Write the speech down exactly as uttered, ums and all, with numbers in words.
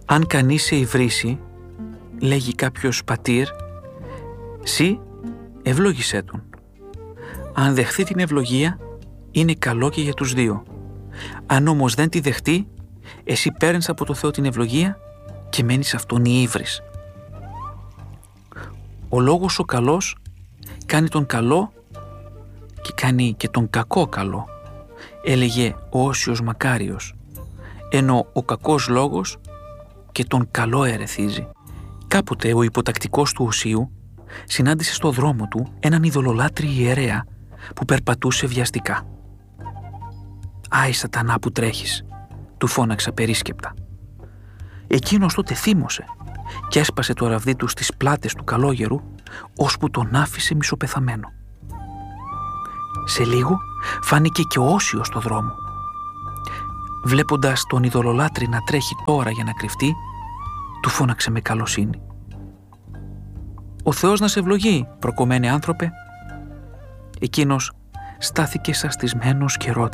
«Αν κανείς σε υβρίσει», λέγει κάποιος πατήρ, «σύ ευλόγησέ τον. Αν δεχθεί την ευλογία, είναι καλό και για τους δύο. Αν όμως δεν τη δεχτεί, εσύ παίρνεις από το Θεό την ευλογία και μένεις αυτόν η ύβρις. Ο λόγος ο καλός κάνει τον καλό και κάνει και τον κακό καλό», έλεγε ο Όσιος Μακάριος, ενώ ο κακός λόγος και τον καλό ερεθίζει. Κάποτε ο υποτακτικός του Οσίου συνάντησε στο δρόμο του έναν ειδωλολάτρη ιερέα που περπατούσε βιαστικά. «Άι σατανά που τρέχεις», του φώναξα περίσκεπτα. Εκείνος τότε θύμωσε και έσπασε το ραβδί του στις πλάτες του καλόγερου, ώσπου τον άφησε μισοπεθαμένο. Σε λίγο φάνηκε και ο Όσιος στο δρόμο. Βλέποντας τον ειδωλολάτρη να τρέχει τώρα για να κρυφτεί, του φώναξε με καλοσύνη. «Ο Θεός να σε ευλογεί, προκομμένε άνθρωπε». Εκείνος στάθηκε σαστισμένος και ρώτησε.